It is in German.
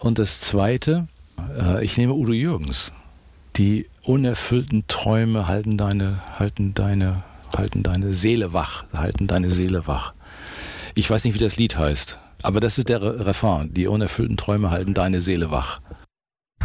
Und das Zweite, ich nehme Udo Jürgens. Die unerfüllten Träume halten deine Seele wach, halten deine Seele wach. Ich weiß nicht, wie das Lied heißt, aber das ist der Refrain. Die unerfüllten Träume halten deine Seele wach.